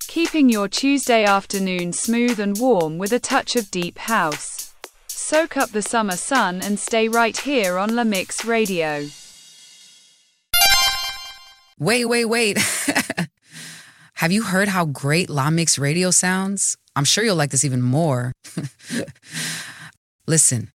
keeping your Tuesday afternoon smooth and warm with a touch of deep house. Soak up the summer sun and stay right here on La Mix Radio. Wait. Have you heard how great La Mix Radio sounds? I'm sure you'll like this even more. Listen,